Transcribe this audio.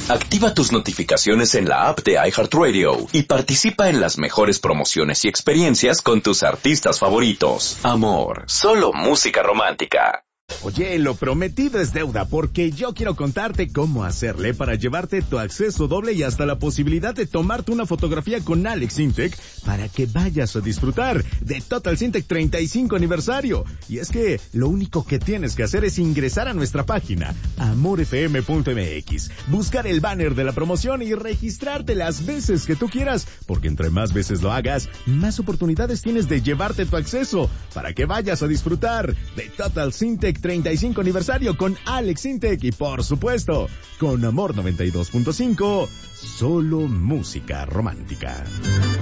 Activa tus notificaciones en la app de iHeartRadio y participa en las mejores promociones y experiencias con tus artistas favoritos. Amor, solo música romántica. Oye, lo prometido es deuda, porque yo quiero contarte cómo hacerle para llevarte tu acceso doble y hasta la posibilidad de tomarte una fotografía con Alex Intec para que vayas a disfrutar de Total Syntec 35 aniversario. Y es que lo único que tienes que hacer es ingresar a nuestra página amorfm.mx, buscar el banner de la promoción y registrarte las veces que tú quieras, porque entre más veces lo hagas, más oportunidades tienes de llevarte tu acceso para que vayas a disfrutar de Total Syntec 35 aniversario con Alex Intec y, por supuesto, con Amor 92.5, solo música romántica.